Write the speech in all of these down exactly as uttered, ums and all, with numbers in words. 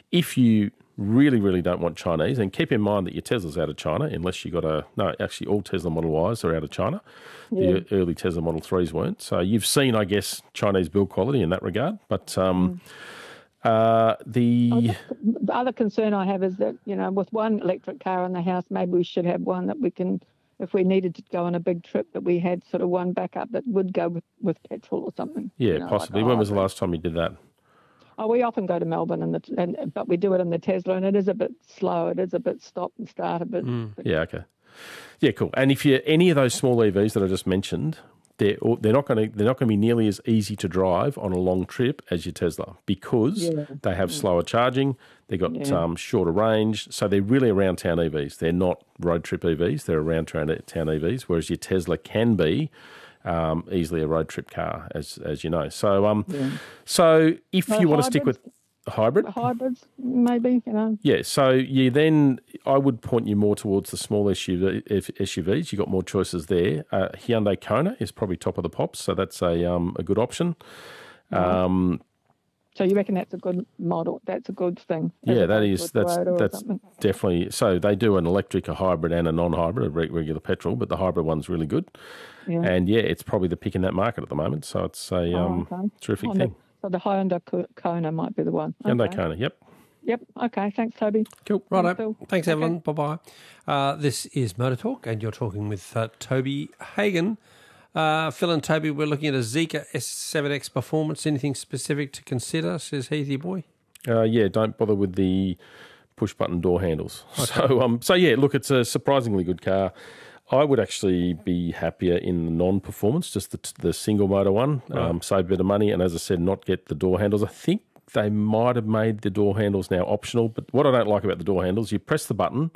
if you really, really don't want Chinese, and keep in mind that your Tesla's out of China, unless you got a, no, actually all Tesla Model Ys are out of China. Yeah. The early Tesla Model threes weren't. So you've seen, I guess, Chinese build quality in that regard. But um, mm. uh, the... The other concern I have is that, you know, with one electric car in the house, maybe we should have one that we can, if we needed to go on a big trip, that we had sort of one backup that would go with, with petrol or something. Yeah, you know, possibly. Like when was the last time you did that? Oh, we often go to Melbourne, and, the, and but we do it in the Tesla, and it is a bit slow. It is a bit stop and start a bit. Mm. Yeah, okay. Yeah, cool. And if you any of those small E Vs that I just mentioned, they're they're not going to they're not going to be nearly as easy to drive on a long trip as your Tesla because yeah. they have slower charging. They've got yeah. um, shorter range, so they're really around town E Vs. They're not road trip E Vs. They're around town E Vs. Whereas your Tesla can be. Um, easily a road trip car, as as you know. So, um, yeah. so if so you want hybrids, to stick with hybrid, hybrids, maybe, you know. Yeah. So you then, I would point you more towards the small S U V, S U Vs. You got more choices there. Uh, Hyundai Kona is probably top of the pops, so that's a um a good option. Right. Um, So you reckon that's a good model? That's a good thing? Yeah, that is. That's that's definitely. So they do an electric, a hybrid, and a non-hybrid, a regular petrol, but the hybrid one's really good. Yeah. And yeah, it's probably the pick in that market at the moment. So it's a oh, um, okay. terrific oh, thing. So the Hyundai Kona might be the one. Hyundai okay. Kona, yep. Yep. Okay. Thanks, Toby. Cool. Righto. Thanks, Thanks okay. Evelyn. Bye bye. Uh, this is Motor Talk, and you're talking with uh, Toby Hagan. Uh, Phil and Toby, we're looking at a Zeekr S seven X performance. Anything specific to consider, says Heathy boy? Uh, yeah, don't bother with the push-button door handles. Okay. So, um, so yeah, look, it's a surprisingly good car. I would actually be happier in the non-performance, just the, the single-motor one, right. um, save a bit of money, and as I said, not get the door handles. I think they might have made the door handles now optional, but what I don't like about the door handles, you press the button,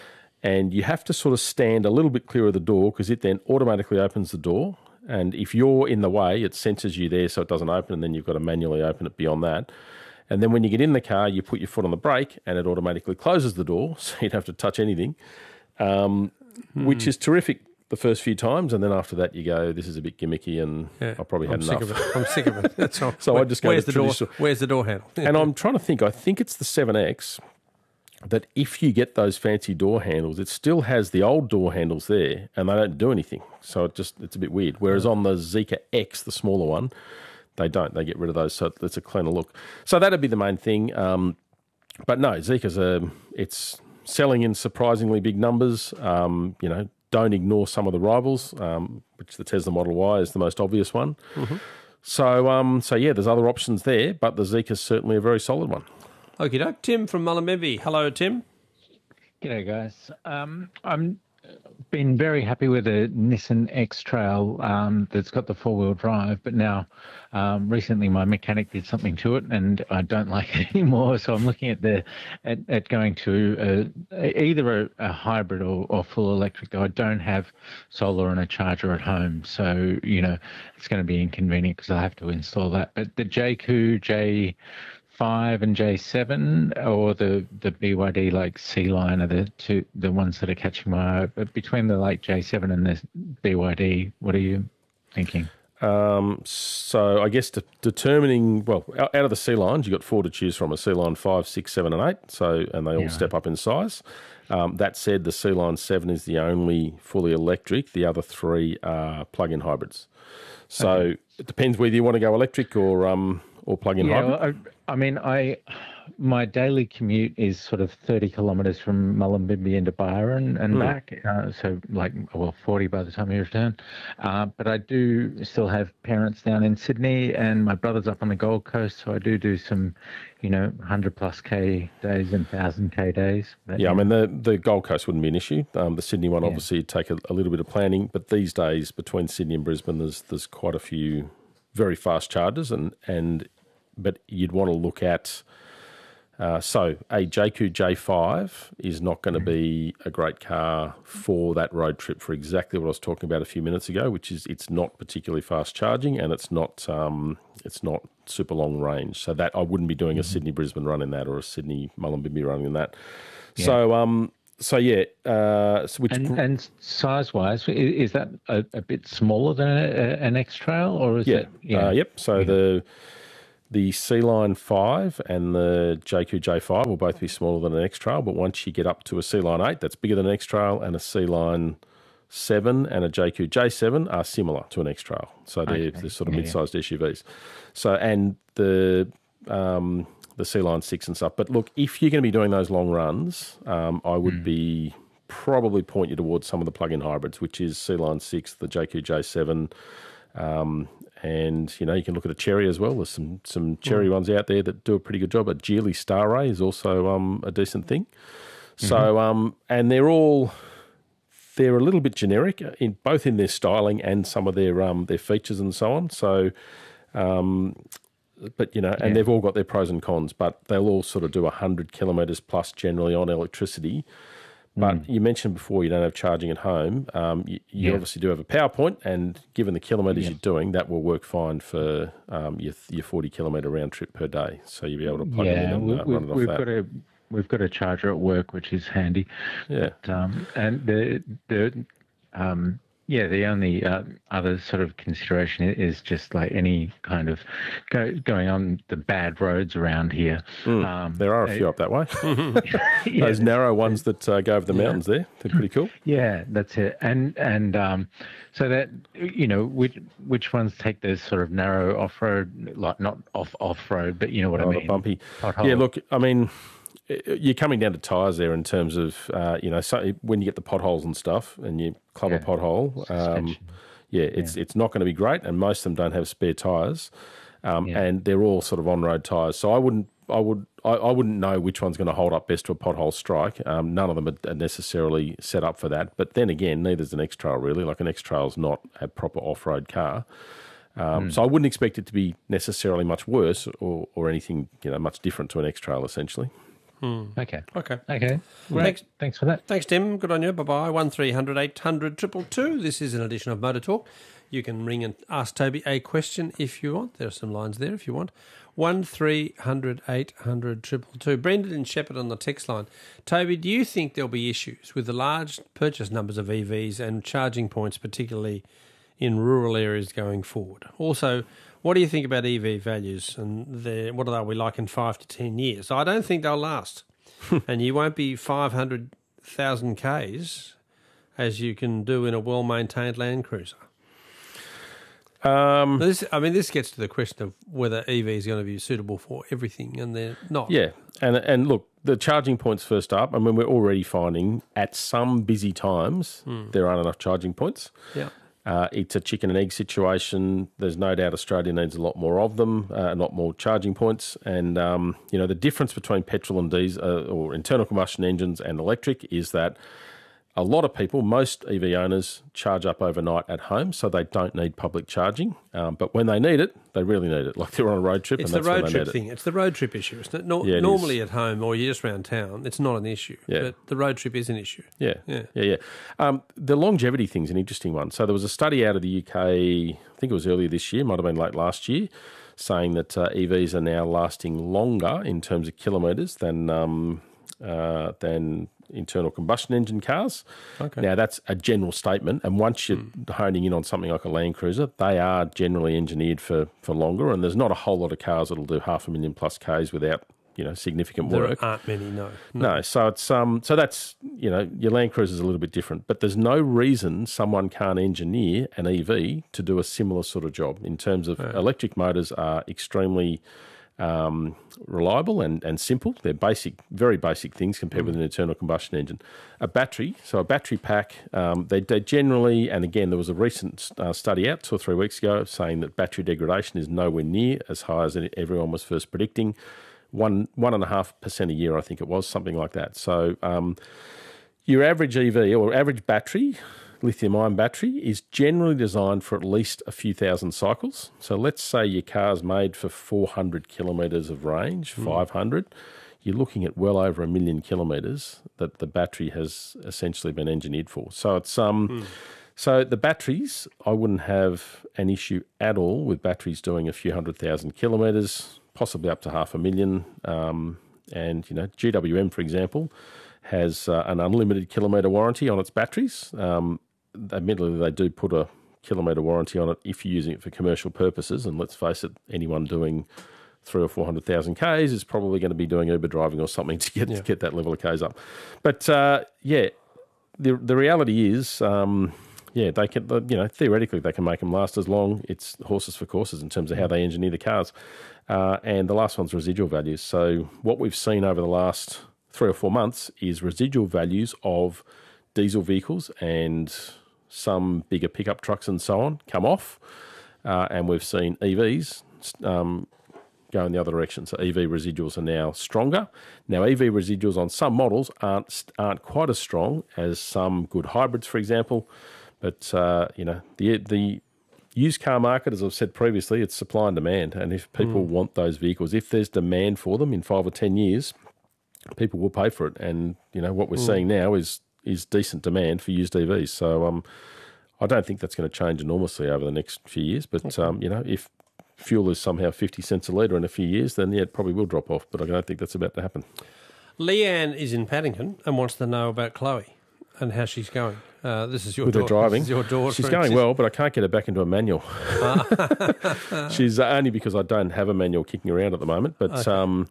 and you have to sort of stand a little bit clear of the door because it then automatically opens the door. And if you're in the way, it senses you there so it doesn't open, and then you've got to manually open it beyond that. And then when you get in the car, you put your foot on the brake and it automatically closes the door so you don't have to touch anything, um, hmm. which is terrific the first few times. And then after that, you go, this is a bit gimmicky and yeah, I probably had I'm enough. Sick of it. I'm sick of it. That's all. So Where, I just go where's to the traditional. door? Where's the door handle? And I'm trying to think, I think it's the seven X that if you get those fancy door handles, it still has the old door handles there and they don't do anything. So it just it's a bit weird. Whereas on the Zeekr X, the smaller one, they don't. They get rid of those, so it's a cleaner look. So that'd be the main thing. Um, but no, Zeekr's a, it's selling in surprisingly big numbers. Um, you know, don't ignore some of the rivals, um, which the Tesla Model Y is the most obvious one. Mm-hmm. So, um, so yeah, there's other options there, but the Zeekr's certainly a very solid one. Okie doke. Tim from Mullumbimby. Hello, Tim. G'day, guys. Um, I'm been very happy with the Nissan X-Trail um, that's got the four-wheel drive, but now um, recently my mechanic did something to it and I don't like it anymore. So I'm looking at the at, at going to a, either a, a hybrid or, or full electric. Though I don't have solar and a charger at home, so you know it's going to be inconvenient because I have to install that. But the J Q J five and J seven or the the B Y D like C line are the two the ones that are catching my eye. But between the like J seven and the B Y D, what are you thinking? Um, so I guess de- determining well out, out of the C lines, you've got four to choose from: a C line five, six, seven, and eight. So and they all yeah. step up in size. Um, that said, the C line seven is the only fully electric. The other three are plug-in hybrids. So okay. it depends whether you want to go electric or um or plug-in yeah, hybrid. Well, I, I mean, I my daily commute is sort of thirty kilometres from Mullumbimby into Byron and mm. back, uh, so like, well, forty by the time you return. Uh, but I do still have parents down in Sydney and my brother's up on the Gold Coast, so I do do some, you know, one hundred plus K days and one thousand K days. But, yeah, you I mean, the, the Gold Coast wouldn't be an issue. Um, the Sydney one, yeah. obviously, would take a, a little bit of planning, but these days between Sydney and Brisbane, there's there's quite a few very fast chargers, and, and but you'd want to look at... Uh, so a J Q J five is not going to be a great car for that road trip for exactly what I was talking about a few minutes ago, which is it's not particularly fast charging and it's not um, it's not super long range. So that I wouldn't be doing a mm-hmm. Sydney Brisbane run in that or a Sydney Mullumbimby run in that. Yeah. So um, so yeah, uh, so which and, and size wise, is that a, a bit smaller than a, an X Trail or is yeah, it? Yeah, uh, yep. So yeah. the The C-Line five and the J Q J five will both be smaller than an X-Trail, but once you get up to a C-Line eight, that's bigger than an X-Trail, and a C-Line seven and a J Q J seven are similar to an X-Trail. So they're, Okay. they're sort of Yeah, mid-sized S U Vs. So, and the um, the C-Line six and stuff. But look, if you're going to be doing those long runs, um, I would be probably point you towards some of the plug-in hybrids, which is C-Line six, the J Q J seven, um, and, you know, you can look at a Cherry as well. There's some some Cherry ones out there that do a pretty good job. A Geely Star Ray is also um, a decent thing. So, um, and they're all, they're a little bit generic, in both in their styling and some of their um, their features and so on. So, um, but, you know, and Yeah. they've all got their pros and cons, but they'll all sort of do one hundred kilometres plus generally on electricity. But you mentioned before you don't have charging at home. Um, you you Yeah. obviously do have a PowerPoint, and given the kilometres Yeah. you're doing, that will work fine for um, your your forty kilometre round trip per day. So you'll be able to plug it in Yeah, and we, uh, we, run it off we've that. got a we've got a charger at work, which is handy. Yeah. But, um, and the the um, yeah, the only uh, other sort of consideration is just like any kind of go, going on the bad roads around here. Um, There are a few up that way. yeah, Those narrow ones that uh, go over the mountains there, they're pretty cool. Yeah, that's it. And and um, so that, you know, which which ones take those sort of narrow off road, like not off off road, but you know what Oh, I the mean. bumpy. Pothole. Yeah, look, I mean, you're coming down to tyres there in terms of, uh, you know, so when you get the potholes and stuff and you club a Yeah. pothole, um, Suspension. yeah, it's it's not going to be great, and most of them don't have spare tyres, um, Yeah. and they're all sort of on-road tyres. So I wouldn't, I would, I, I wouldn't know which one's going to hold up best to a pothole strike. Um, none of them are- are necessarily set up for that. But then again, neither's an X-Trail really. Like an X-Trail's not a proper off-road car. Um, So I wouldn't expect it to be necessarily much worse or, or anything, you know, much different to an X-Trail essentially. Okay. Okay. Okay. Great. Thanks. Thanks for that. Thanks, Tim. Good on you. Bye-bye. one three hundred eight hundred two two two. This is an edition of Motor Talk. You can ring and ask Toby a question if you want. There are some lines there if you want. one three hundred eight hundred two two two. Brendan and Shepherd on the text line. Toby, do you think there'll be issues with the large purchase numbers of E Vs and charging points, particularly in rural areas going forward? Also, what do you think about E V values and their, what are they like in five to ten years? I don't think they'll last. And you won't be five hundred thousand Ks as you can do in a well-maintained Land Cruiser. Um, This, I mean, this gets to the question of whether E V is going to be suitable for everything, and they're not. yeah, and and look, the charging points first up. I mean, we're already finding at some busy times there aren't enough charging points. Yeah. Uh, it's a chicken and egg situation. There's no doubt Australia needs a lot more of them, uh, a lot more charging points. And, um, you know, the difference between petrol and diesel uh, or internal combustion engines and electric is that a lot of people, most E V owners, charge up overnight at home, so they don't need public charging. Um, but when they need it, they really need it. Like they're on a road trip It's and the that's when road they trip need thing. It's the road trip issue. It's not, nor Yeah, it normally is. at home or you're just around town. It's not an issue. Yeah. But the road trip is an issue. it. Yeah, Yeah. yeah, yeah. Um, the longevity thing's an interesting one. So there was a study out of the U K, I think it was earlier this year, might have been late last year, saying that uh, E Vs are now lasting longer in terms of kilometres than um, uh, than internal combustion engine cars. Okay. Now, that's a general statement, and once you're honing in on something like a Land Cruiser, they are generally engineered for, for longer, and there's not a whole lot of cars that'll do half a million plus Ks without, you know, significant There work. aren't many, no. No, so it's um, so that's, you know, your Land Cruiser's a little bit different, but there's no reason someone can't engineer an E V to do a similar sort of job. In terms of electric motors are extremely um, reliable and, and simple. They're basic, very basic things compared with an internal combustion engine. A battery, so a battery pack, um, they, they generally, and again, there was a recent uh, study out two or three weeks ago saying that battery degradation is nowhere near as high as everyone was first predicting. One one and a half percent a year, I think it was, something like that. So um, your average E V or average battery, lithium-ion battery, is generally designed for at least a few thousand cycles. So let's say your car's made for four hundred kilometres of range, five hundred. You're looking at well over a million kilometres that the battery has essentially been engineered for. So it's um. So the batteries, I wouldn't have an issue at all with batteries doing a few hundred thousand kilometres, possibly up to half a million. Um, and, you know, G W M, for example, has uh, an unlimited kilometre warranty on its batteries. Um, admittedly, they do put a kilometre warranty on it if you're using it for commercial purposes. And let's face it, anyone doing three or four hundred thousand k's is probably going to be doing Uber driving or something to get Yeah. to get that level of k's up. But uh, yeah, the the reality is, um, yeah, they can. You know, theoretically they can make them last as long. It's horses for courses in terms of how they engineer the cars. Uh, and the last one's residual values. So what we've seen over the last three or four months is residual values of diesel vehicles and some bigger pickup trucks and so on come off, uh, and we've seen E Vs um, go in the other direction. So E V residuals are now stronger. Now E V residuals on some models aren't aren't quite as strong as some good hybrids, for example. But uh, you know the the used car market, as I've said previously, it's supply and demand. And if people mm. want those vehicles, if there's demand for them in five or ten years, people will pay for it. And you know what we're mm. seeing now is is decent demand for used E Vs. So um, I don't think that's going to change enormously over the next few years. But okay. um, you know, if fuel is somehow fifty cents a litre in a few years, then yeah, it probably will drop off. But I don't think that's about to happen. Leanne is in Paddington and wants to know about Chloe and how she's going. Uh, this is your With daughter. her driving. This is your daughter. She's going well, but I can't get her back into a manual. She's uh, only because I don't have a manual kicking around at the moment. But okay. um,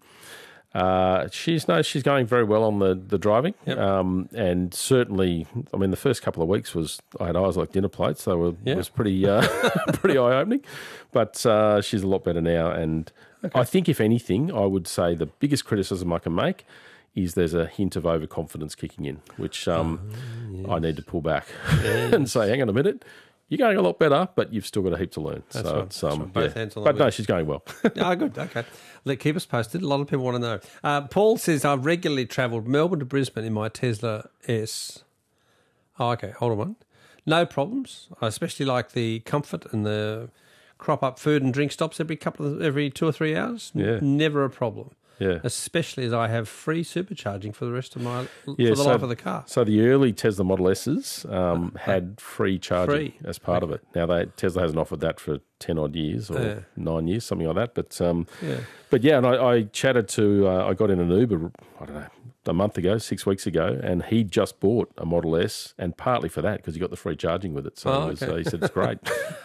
uh, she's no, she's going very well on the the driving. Yep. Um, and certainly, I mean, the first couple of weeks was I had eyes like dinner plates. So it yep. was pretty uh, pretty eye opening. But uh, she's a lot better now. And okay. I think, if anything, I would say the biggest criticism I can make is there's a hint of overconfidence kicking in, which um, oh, yes. I need to pull back yes. and say, hang on a minute, you're going a lot better, but you've still got a heap to learn. That's so right. it's, um, That's right. Both yeah. hands on the But wheel. no, she's going well. Oh, good. Okay. Let keep us posted. A lot of people want to know. Uh, Paul says, I've regularly travelled Melbourne to Brisbane in my Tesla S. Oh, okay. Hold on one. No problems. I especially like the comfort and the crop up food and drink stops every couple of every two or three hours. Yeah. Never a problem. Yeah. Especially as I have free supercharging for the rest of my yeah, for the so, life of the car. So the early Tesla Model S's um, had free charging free. as part okay. of it. Now they, Tesla hasn't offered that for ten odd years or yeah. nine years, something like that. But um, yeah, but yeah, and I, I chatted to uh, I got in an Uber. I don't know. A month ago, six weeks ago, and he just bought a Model S, and partly for that because he got the free charging with it. So oh, it was, okay. uh, he said it's great.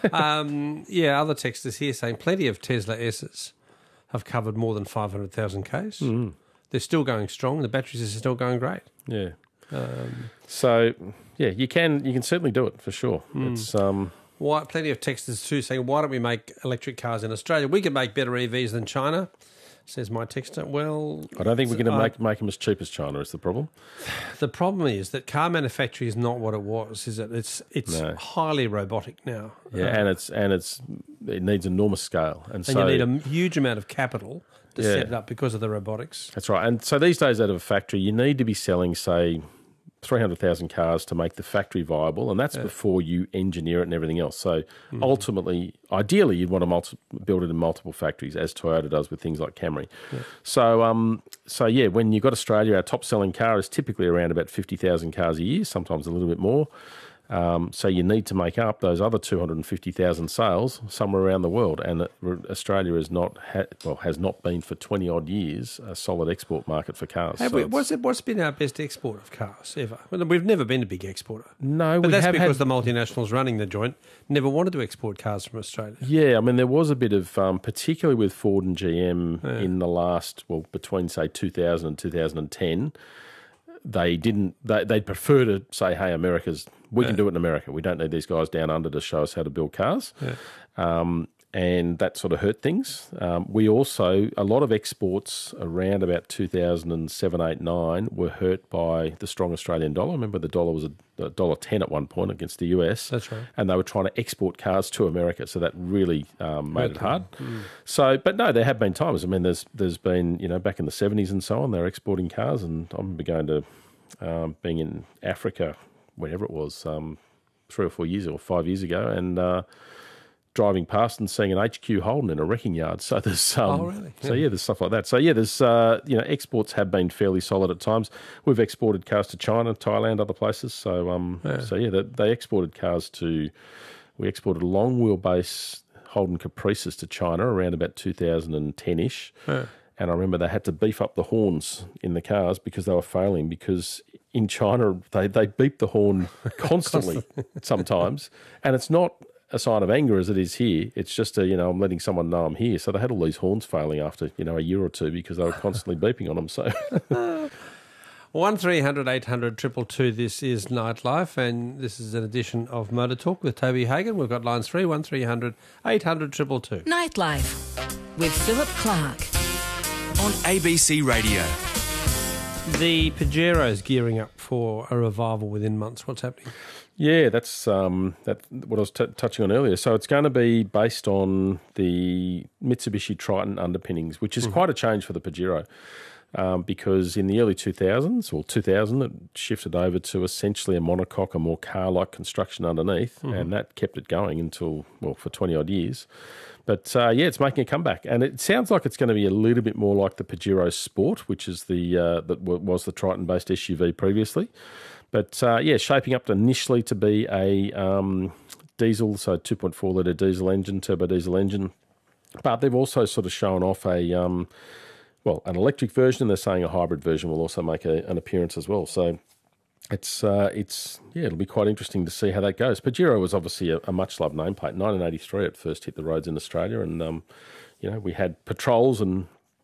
um, yeah, other texters here saying plenty of Tesla S's have covered more than five hundred thousand k's. Mm. They're still going strong. The batteries are still going great. Yeah. Um, so yeah, you can you can certainly do it for sure. Mm. It's um. Why, plenty of texters too saying, why don't we make electric cars in Australia? We can make better E Vs than China. Says my texter. Well, I don't think we're going to uh, make make them as cheap as China. Is the problem? The problem is that car manufacturing is not what it was. Is it? It's it's No. highly robotic now. Yeah, uh, and it's and it's it needs enormous scale, and, and so you need a huge amount of capital to Yeah. set it up because of the robotics. that's right. And so these days, out of a factory, you need to be selling, say, three hundred thousand cars to make the factory viable, and that's Yeah. before you engineer it and everything else. So Mm. ultimately, ideally, you'd want to multi- build it in multiple factories, as Toyota does with things like Camry. Yeah. So, um, so yeah, when you've got Australia, our top selling car is typically around about fifty thousand cars a year, sometimes a little bit more. Um, so you need to make up those other two hundred fifty thousand sales somewhere around the world, and it, Australia is not ha- well has not been for twenty odd years a solid export market for cars. Have So we, it's- what's, it, what's been our best export of cars ever? Well, we've never been a big exporter. No, But we that's have because had, the multinationals running the joint never wanted to export cars from Australia. Yeah, I mean, there was a bit of, um, particularly with Ford and G M Yeah. in the last, well, between, say, two thousand and two thousand ten, they didn't, they, they'd prefer to say, hey, America's, we can Yeah. do it in America. We don't need these guys down under to show us how to build cars. Yeah. Um, and that sort of hurt things. Um, we also, a lot of exports around about two thousand seven, eight, nine were hurt by the strong Australian dollar. Remember, the dollar was a one dollar ten at one point against the U S. That's right. And they were trying to export cars to America, so that really um, made Hurt it them. hard. Mm. So, but no, there have been times. I mean, there's there's been, you know, back in the seventies and so on, they were exporting cars, and I remember going to, um, being in Africa, whenever it was, um, three or four years or five years ago, and uh, driving past and seeing an H Q Holden in a wrecking yard. So there's, um, Oh, really? so Yeah. yeah, there's stuff like that. So yeah, there's, uh, you know, exports have been fairly solid at times. We've exported cars to China, Thailand, other places. So, um, Yeah. so yeah, they, they exported cars to. We exported long wheelbase Holden Caprices to China around about two thousand ten ish. Yeah. And I remember they had to beef up the horns in the cars because they were failing, because in China they, they beep the horn constantly sometimes. And it's not a sign of anger as it is here. It's just a, you know, I'm letting someone know I'm here. So they had all these horns failing after, you know, a year or two because they were constantly beeping on them. So one three hundred eight hundred two two two. This is Nightlife, and this is an edition of Motor Talk with Toby Hagan. We've got lines free, one three hundred eight hundred two two two. Nightlife with Philip Clark on A B C Radio. The Pajero's gearing up for a revival within months. What's happening? Yeah, that's um, that what I was t- touching on earlier. So it's going to be based on the Mitsubishi Triton underpinnings, which is mm-hmm. quite a change for the Pajero. Um, because in the early two thousands, or two thousand, it shifted over to essentially a monocoque, a more car-like construction underneath, mm-hmm. and that kept it going until, well, for twenty-odd years. But, uh, yeah, it's making a comeback. And it sounds like it's going to be a little bit more like the Pajero Sport, which is the uh, that was the Triton-based S U V previously. But, uh, yeah, shaping up initially to be a um, diesel, so two point four litre diesel engine, turbo diesel engine. But they've also sort of shown off a... Um, Well, an electric version, and they're saying a hybrid version will also make a, an appearance as well. So it's, uh, it's yeah, it'll be quite interesting to see how that goes. Pajero was obviously a, a much-loved nameplate. nineteen eighty-three it first hit the roads in Australia, and, um, you know, we had Patrols and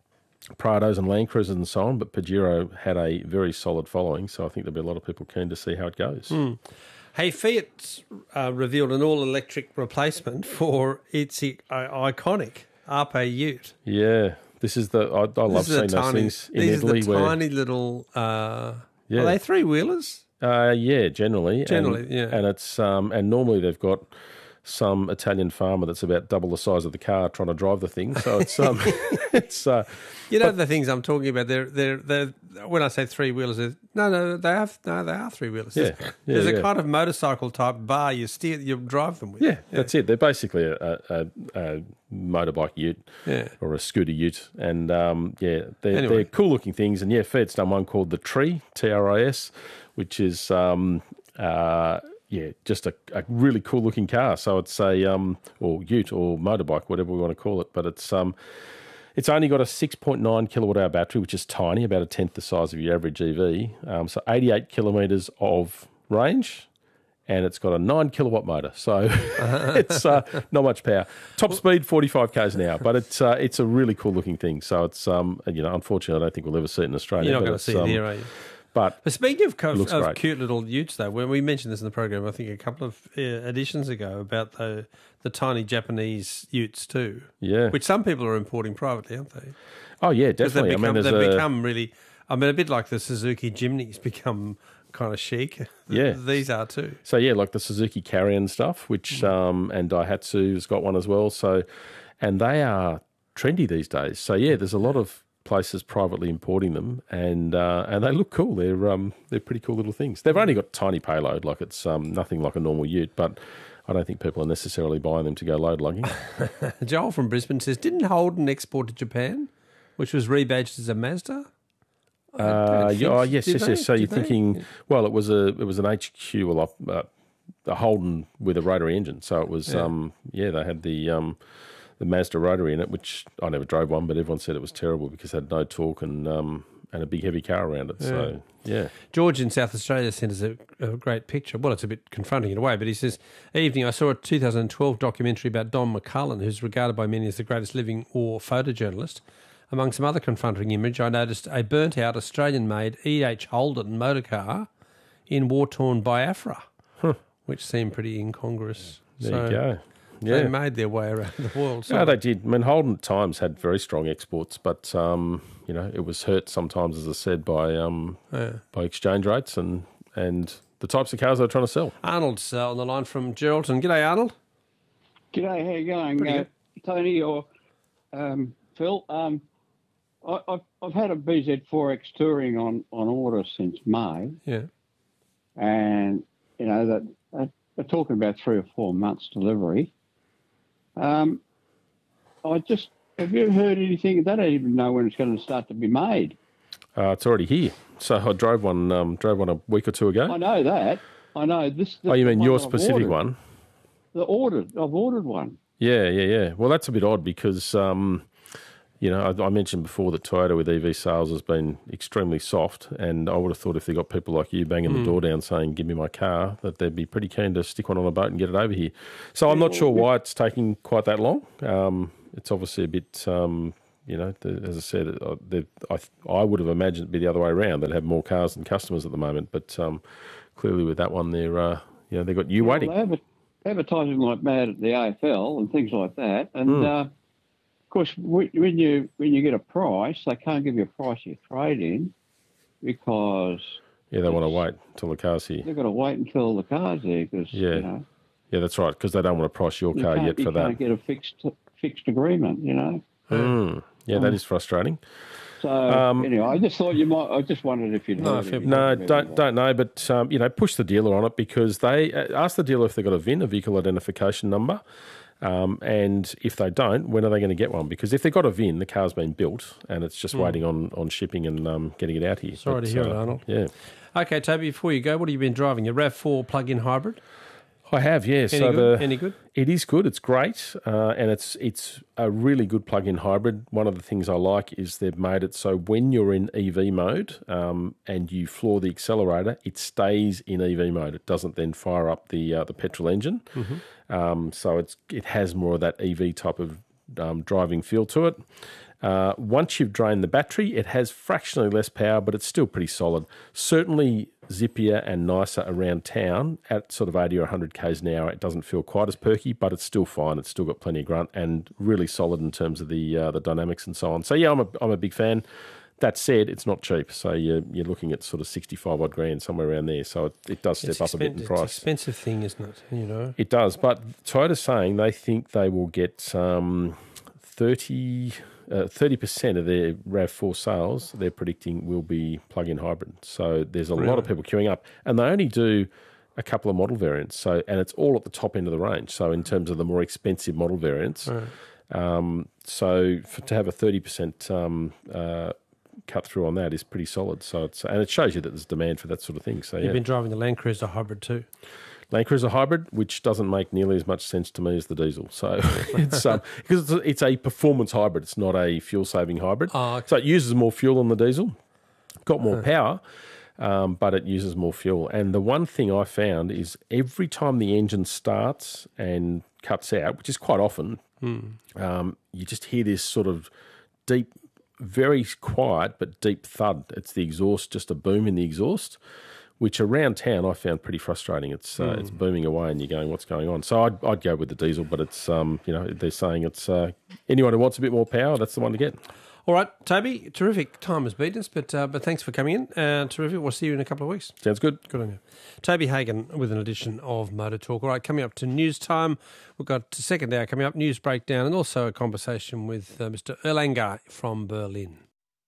Prados and Land Cruisers and so on, but Pajero had a very solid following, so I think there'll be a lot of people keen to see how it goes. Mm. Hey, Fiat uh, revealed an all-electric replacement for its uh, iconic R P Ute. Yeah. This is the I, I love seeing those tiny, things in these Italy. These are the where, tiny little. Uh, yeah. Are they three wheelers? Uh, yeah, generally. Generally, and, yeah. And it's um, and normally they've got some Italian farmer that's about double the size of the car trying to drive the thing. So it's um, it's. Uh, you know but, the things I'm talking about. They're they're they're. When I say three wheelers, no, no, they have no, they are three wheelers. Yeah, There's, yeah, there's yeah. a kind of motorcycle type bar you steer, you drive them with. Yeah, yeah. That's it. They're basically a, a, a motorbike ute yeah. or a scooter ute, and um, yeah, they're, anyway. they're cool looking things. And yeah, Fiat's done one called the Tree, T R I S, which is um, uh, yeah, just a, a really cool looking car. So it's a um, or ute or motorbike, whatever we want to call it, but it's um. It's only got a six point nine kilowatt hour battery, which is tiny, about a tenth the size of your average E V. Um, so eighty-eight kilometres of range, and it's got a nine kilowatt motor. So it's uh, not much power. Top speed forty-five k's an hour, but it's uh, it's a really cool looking thing. So it's um you know unfortunately I don't think we'll ever see it in Australia. You're not but going to see it um, here, are you? But, but speaking of, of, of great. cute little utes, though, when we mentioned this in the program, I think a couple of uh, editions ago about the the tiny Japanese utes too. Yeah, which some people are importing privately, aren't they? Oh yeah, definitely. Become, I mean, they've a, become really. I mean, a bit like the Suzuki Jimneys become kind of chic. Yeah, these are too. So yeah, like the Suzuki Carrion stuff, which mm. um, and Daihatsu's got one as well. So, and they are trendy these days. So yeah, there's a lot of places privately importing them, and uh, and they look cool. They're um they're pretty cool little things. They've only got tiny payload, like it's um nothing like a normal ute, but I don't think people are necessarily buying them to go load lugging. Joel from Brisbane says, didn't Holden export to Japan, which was rebadged as a Mazda? Uh, yeah, oh yes, yes, they? yes. So Did you're they? thinking, well, it was a it was an H Q, well, uh, a Holden with a rotary engine. So it was Yeah. um yeah, they had the um. the Mazda rotary in it, which I never drove one, but everyone said it was terrible because it had no torque and um, and a big heavy car around it. Yeah. So, yeah. George in South Australia sent us a, a great picture. Well, it's a bit confronting in a way, but he says, evening, I saw a two thousand twelve documentary about Don McCullum, who's regarded by many as the greatest living war photojournalist. Among some other confronting image, I noticed a burnt-out Australian-made E H Holden motor car in war-torn Biafra, huh. which seemed pretty incongruous. There so, you go. Yeah. They made their way around the world. So. No, they did. I mean, Holden at times had very strong exports, but um, you know, it was hurt sometimes, as I said, by um, yeah. by exchange rates and and the types of cars they were trying to sell. Arnold's uh, on the line from Geraldton. G'day, Arnold. G'day, how you going, uh, Tony or um, Phil? Um, I, I've I've had a B Z four X touring on, on order since May. Yeah, and you know that, that they're talking about three or four months delivery. Um, I just have you heard anything? They don't even know when it's going to start to be made. Uh, it's already here. So I drove one um, drove one a week or two ago. I know that. I know this. Oh, you mean your I've specific ordered. one? The ordered. I've ordered one. Yeah, yeah, yeah. Well, that's a bit odd because um, You know, I, I mentioned before that Toyota with E V sales has been extremely soft, and I would have thought if they got people like you banging mm. the door down saying, give me my car, that they'd be pretty keen to stick one on a boat and get it over here. So I'm not sure why it's taking quite that long. Um, it's obviously a bit, um, you know, the, as I said, I, I would have imagined it'd be the other way around. They'd have more cars than customers at the moment, but um, clearly with that one, they're, uh, you know, they've got you well, waiting. They're advertising like mad at the A F L and things like that, and... Mm. Uh, Of course, when you when you get a price, they can't give you a price you trade in because yeah, they want to wait until the car's here. They've got to wait until the car's here because yeah, you know, yeah, that's right because they don't want to price your car yet for you that. You can't get a fixed fixed agreement, you know. Mm. Yeah, um, that is frustrating. So um, anyway, I just thought you might. I just wondered if you'd no, heard it. no, don't don't know, but um, you know, push the dealer on it because they uh, ask the dealer if they've got a V I N, a vehicle identification number. Um, and if they don't, when are they going to get one? Because if they've got a V I N, the car's been built and it's just mm. waiting on, on shipping and um, getting it out here. Sorry but, to hear uh, it, Arnold. Yeah. Okay, Toby, before you go, what have you been driving? A RAV four plug-in hybrid? I have, yeah. Any so good? The, Any good? It is good. It's great, uh, and it's it's a really good plug-in hybrid. One of the things I like is they've made it so when you're in E V mode um, and you floor the accelerator, it stays in E V mode. It doesn't then fire up the uh, the petrol engine. Mm-hmm. Um, so it's it has more of that E V type of um, driving feel to it. Uh, once you've drained the battery, it has fractionally less power, but it's still pretty solid. Certainly zippier and nicer around town at sort of eighty or one hundred kays an hour. It doesn't feel quite as perky, but it's still fine. It's still got plenty of grunt and really solid in terms of the uh, the dynamics and so on. So yeah, I'm a I'm a big fan. That said, it's not cheap. So you're you're looking at sort of sixty-five odd grand somewhere around there. So it, it does step it's up expen- a bit in price. It's an expensive thing, isn't it? You know, it does. But Toyota's saying they think they will get um, thirty. Uh, thirty percent of their RAV four sales, they're predicting, will be plug-in hybrid. So there's a really? lot of people queuing up. And they only do a couple of model variants. So and it's all at the top end of the range. So in terms of the more expensive model variants. Right. Um, so for, to have a thirty percent um, uh, cut through on that is pretty solid. So it's And it shows you that there's demand for that sort of thing. So You've yeah. been driving the Land Cruiser hybrid too. Land Cruiser hybrid, which doesn't make nearly as much sense to me as the diesel. So it's um, because it's a, it's a performance hybrid. It's not a fuel-saving hybrid. Oh, okay. So it uses more fuel than the diesel. Got more power, um, but it uses more fuel. And the one thing I found is every time the engine starts and cuts out, which is quite often, hmm. um, you just hear this sort of deep, very quiet but deep thud. It's the exhaust, just a boom in the exhaust, which around town I found pretty frustrating. It's uh, mm. it's booming away, and you're going, "What's going on?" So I'd I'd go with the diesel, but it's um you know they're saying it's uh, anyone who wants a bit more power, that's the one to get. All right, Toby, terrific. Time has beaten us, but uh, but thanks for coming in. Uh, terrific. We'll see you in a couple of weeks. Sounds good. Good on you, Toby Hagan, with an edition of Motor Talk. All right, coming up to news time, we've got the second hour coming up, news breakdown, and also a conversation with uh, Mister Erlanger from Berlin.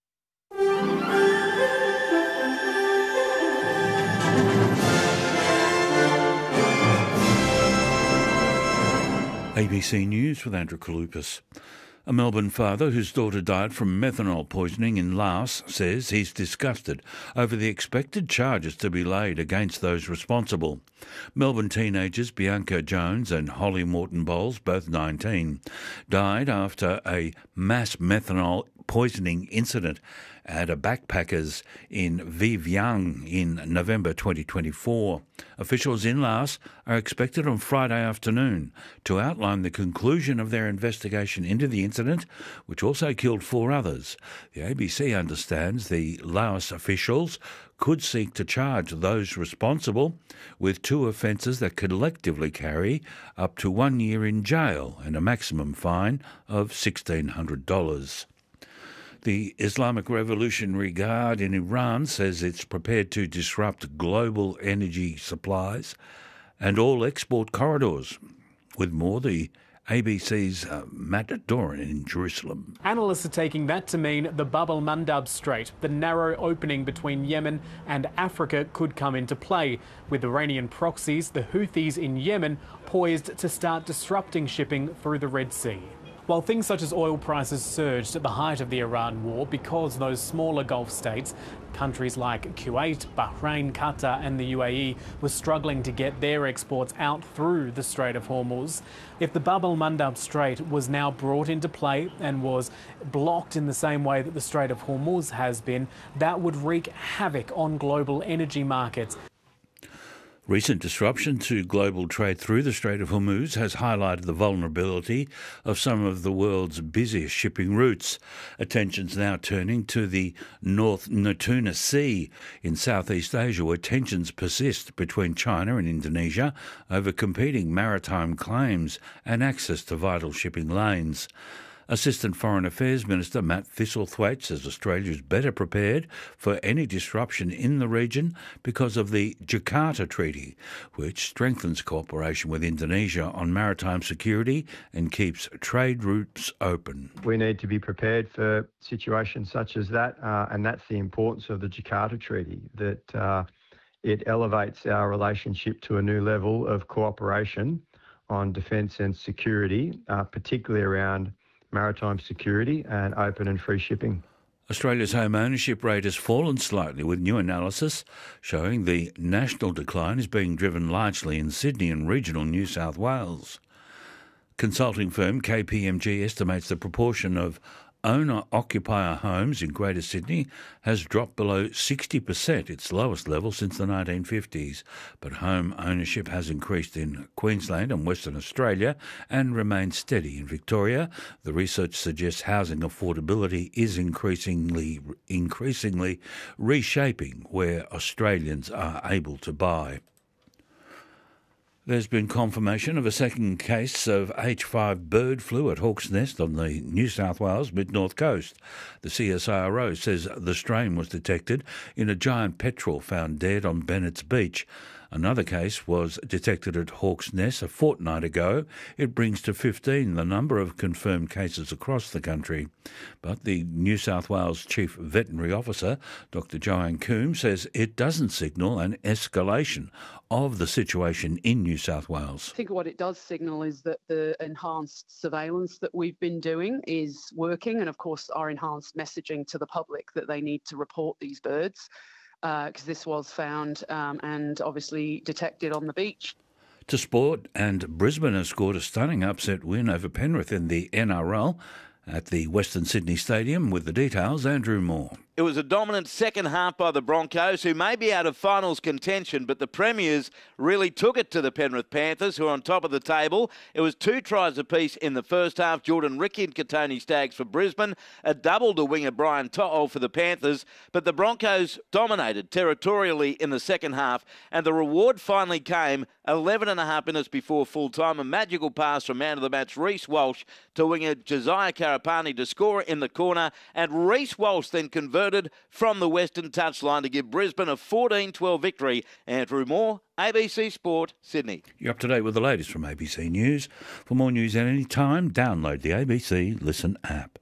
A B C News with Andrew Kalupas. A Melbourne father whose daughter died from methanol poisoning in Laos says he's disgusted over the expected charges to be laid against those responsible. Melbourne teenagers Bianca Jones and Holly Morton Bowles, both nineteen, died after a mass methanol poisoning incident at a backpackers in Vivian in November twenty twenty-four. Officials in Laos are expected on Friday afternoon to outline the conclusion of their investigation into the incident, which also killed four others. The A B C understands the Laos officials could seek to charge those responsible with two offences that collectively carry up to one year in jail and a maximum fine of sixteen hundred dollars. The Islamic Revolutionary Guard in Iran says it's prepared to disrupt global energy supplies and all export corridors. With more, the A B C's uh, Matt Doran in Jerusalem. Analysts are taking that to mean the Bab el-Mandab Strait, the narrow opening between Yemen and Africa, could come into play, with Iranian proxies, the Houthis in Yemen, poised to start disrupting shipping through the Red Sea. While things such as oil prices surged at the height of the Iran war because those smaller Gulf states, countries like Kuwait, Bahrain, Qatar and the U A E were struggling to get their exports out through the Strait of Hormuz. If the Bab el-Mandab Strait was now brought into play and was blocked in the same way that the Strait of Hormuz has been, that would wreak havoc on global energy markets. Recent disruption to global trade through the Strait of Hormuz has highlighted the vulnerability of some of the world's busiest shipping routes. Attention's now turning to the North Natuna Sea in Southeast Asia, where tensions persist between China and Indonesia over competing maritime claims and access to vital shipping lanes. Assistant Foreign Affairs Minister Matt Thistlethwaite says Australia is better prepared for any disruption in the region because of the Jakarta Treaty, which strengthens cooperation with Indonesia on maritime security and keeps trade routes open. We need to be prepared for situations such as that, uh, and that's the importance of the Jakarta Treaty, that uh, it elevates our relationship to a new level of cooperation on defence and security, uh, particularly around maritime security and open and free shipping. Australia's home ownership rate has fallen slightly, with new analysis showing the national decline is being driven largely in Sydney and regional New South Wales. Consulting firm K P M G estimates the proportion of owner-occupier homes in Greater Sydney has dropped below sixty percent, its lowest level since the nineteen fifties. But home ownership has increased in Queensland and Western Australia and remains steady in Victoria. The research suggests housing affordability is increasingly, increasingly reshaping where Australians are able to buy. There's been confirmation of a second case of H five bird flu at Hawk's Nest on the New South Wales mid-north coast. The C S I R O says the strain was detected in a giant petrel found dead on Bennett's Beach. Another case was detected at Hawk's Nest a fortnight ago. It brings to fifteen the number of confirmed cases across the country. But the New South Wales Chief Veterinary Officer, Doctor Joanne Coombs, says it doesn't signal an escalation of the situation in New South Wales. I think what it does signal is that the enhanced surveillance that we've been doing is working, and of course our enhanced messaging to the public that they need to report these birds, because uh, this was found um, and obviously detected on the beach. To sport, and Brisbane has scored a stunning upset win over Penrith in the N R L at the Western Sydney Stadium. With the details, Andrew Moore. It was a dominant second half by the Broncos, who may be out of finals contention, but the Premiers really took it to the Penrith Panthers, who are on top of the table. It was two tries apiece in the first half. Jordan Ricky and Katoni Staggs for Brisbane, a double to winger Brian To'o for the Panthers, but the Broncos dominated territorially in the second half, and the reward finally came eleven and a half minutes before full-time. A magical pass from man of the match Reece Walsh to winger Josiah Karapani to score in the corner, and Reece Walsh then converted from the Western touchline to give Brisbane a fourteen twelve victory. Andrew Moore, A B C Sport, Sydney. You're up to date with the latest from A B C News. For more news at any time, download the A B C Listen app.